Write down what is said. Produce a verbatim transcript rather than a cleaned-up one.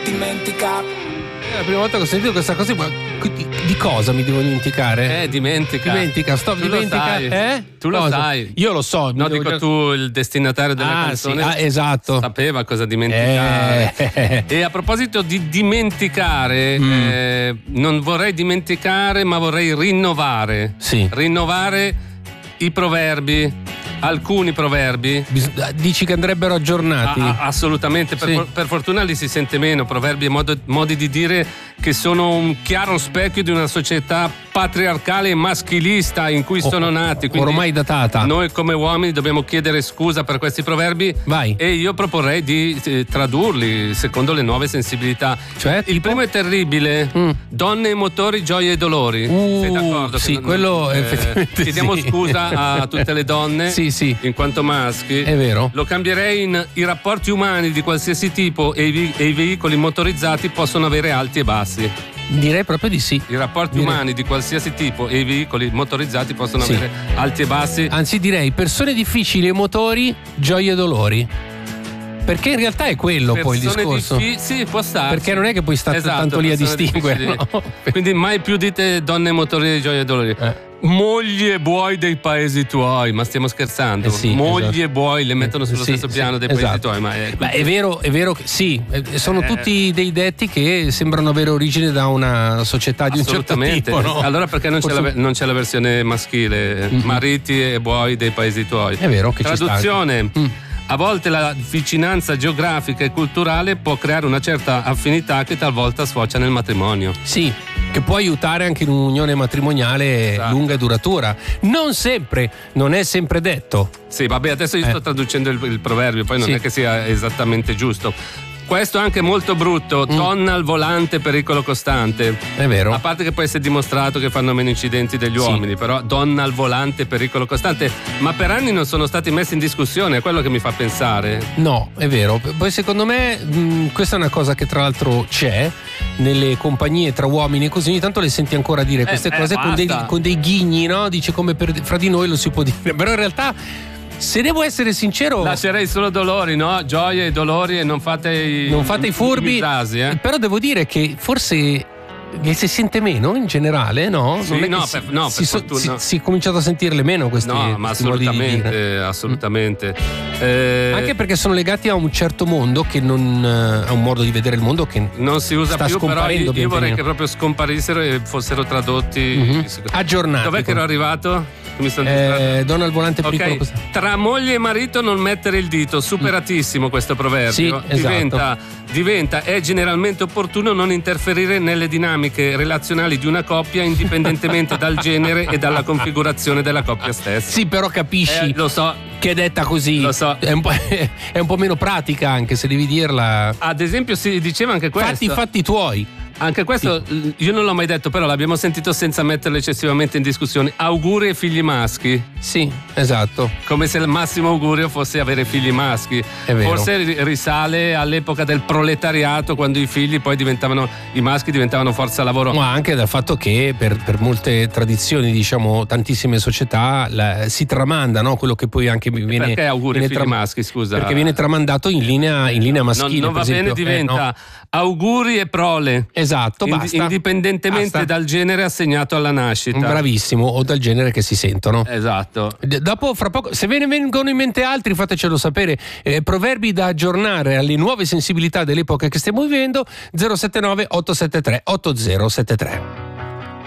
dimentica. È la prima volta che ho sentito questa cosa, ma di, di cosa mi devo dimenticare? Eh, dimentica. Dimentica, sto Tu lo dimentica. sai. Eh? Tu lo Cosa? sai. Io lo so. No, mi devo dico già- tu, il destinatario della Ah, canzone. sì, ah, esatto. Sapeva cosa dimenticare. Eh. E a proposito di dimenticare, Mm. eh, non vorrei dimenticare, ma vorrei rinnovare. Sì. Rinnovare i proverbi, alcuni proverbi. Bis- Dici che andrebbero aggiornati? Ah, ah, assolutamente, per, Sì. for- per fortuna li si sente meno, proverbi e modo- modi di dire che sono un chiaro specchio di una società patriarcale e maschilista in cui O- sono nati. Quindi ormai datata. noi come uomini dobbiamo chiedere scusa per questi proverbi. Vai. E io proporrei di eh, tradurli secondo le nuove sensibilità. Cioè, Il tipo? primo è terribile: Mm. donne e motori, gioie e dolori. Uh, Sei d'accordo? sì, Che non- quello effettivamente Chiediamo sì. scusa a tutte le donne Sì, sì. in quanto maschi. È vero. Lo cambierei in: i rapporti umani di qualsiasi tipo e i, vi- e i veicoli motorizzati possono avere alti e bassi. Direi proprio di sì. I rapporti Direi- umani di qualsiasi tipo e i veicoli motorizzati possono Sì. avere alti e bassi. Anzi, direi persone difficili e motori, gioie e dolori. Perché in realtà è quello poi il Persone discorso. diffi- sì, può starsi. Perché non è che puoi stare Esatto, tanto lì a persone distinguere. difficili. No? Quindi mai più dite donne motori di gioia e dolori. Eh. Mogli e buoi dei paesi tuoi, ma stiamo scherzando? Eh sì, Mogli esatto. e buoi le mettono sullo Sì, stesso sì, piano dei esatto. paesi tuoi, ma è, Beh, è vero, è vero che sì, eh, sono Eh. tutti dei detti che sembrano avere origine da una società di un certo assolutamente. tipo, no? Allora perché non c'è, Forse- la, non c'è la versione maschile? Mm. Mariti e buoi dei paesi tuoi. È vero che ci sta. Traduzione. Mm. A volte la vicinanza geografica e culturale può creare una certa affinità che talvolta sfocia nel matrimonio. Sì, che può aiutare anche in un'unione matrimoniale Esatto. lunga e duratura. Non sempre, non è sempre detto. Sì, vabbè, adesso io Eh. sto traducendo il, il proverbio, poi non Sì. è che sia esattamente giusto. Questo è anche molto brutto: Mm. donna al volante, pericolo costante. È vero. A parte che può essere dimostrato che fanno meno incidenti degli Sì. uomini, però donna al volante, pericolo costante. Ma per anni non sono stati messi in discussione, è quello che mi fa pensare. No, è vero. Poi secondo me mh, questa è una cosa che tra l'altro c'è nelle compagnie tra uomini e così, ogni tanto le senti ancora dire queste eh, cose con dei, basta. con dei ghigni, no? Dice come per, fra di noi lo si può dire, però in realtà se devo essere sincero Lascerei solo dolori, no? Gioie e dolori, e non fate i, non fate i furbi, bizzasi, eh? però devo dire che forse che si sente meno in generale, no? Sì, Non è che no, si, per- no, si, per so- fortuna. si, si è cominciato a sentirle meno questi, No, ma questi modi di dire. assolutamente, assolutamente. Eh, Anche perché sono legati a un certo mondo che non a un modo di vedere il mondo che non si usa sta più, però io, scomparendo io pian vorrei pianino. che proprio scomparissero e fossero tradotti. Mhm. Aggiornati. Dov'è che ero arrivato? Mi sono distratto. Eh, donna al volante pericolo Ok, costante. tra moglie e marito non mettere il dito, superatissimo questo proverbio. Sì, esatto. diventa, diventa, è generalmente opportuno non interferire nelle dinamiche relazionali di una coppia indipendentemente dal genere e dalla configurazione della coppia stessa. Sì, però capisci Eh, lo so, che è detta così. Lo so. È un, po', è un po' meno pratica anche se devi dirla. ad esempio si diceva anche questo. Fatti i fatti tuoi. Anche questo l- io non l'ho mai detto, però l'abbiamo sentito senza metterlo eccessivamente in discussione. Auguri ai figli maschi. Sì, esatto. Come se il massimo augurio fosse avere figli maschi. È vero. Forse ri- risale all'epoca del proletariato, quando i figli poi diventavano, i maschi diventavano forza lavoro. Ma anche dal fatto che per, per molte tradizioni, diciamo, tantissime società la- si tramanda, no? Quello che poi anche viene. Perché auguri ai viene figli tra- maschi, scusa? Perché viene tramandato in linea, in linea non, maschile. non va per esempio. bene, Eh, diventa no. auguri e prole. Esatto, Indi- basta. indipendentemente Basta. dal genere assegnato alla nascita. Bravissimo, o dal genere che si sentono. Esatto. D- Dopo, fra poco, se ve ne vengono in mente altri, fatecelo sapere. Eh, proverbi da aggiornare alle nuove sensibilità dell'epoca che stiamo vivendo. zero sette nove otto sette tre otto zero sette tre.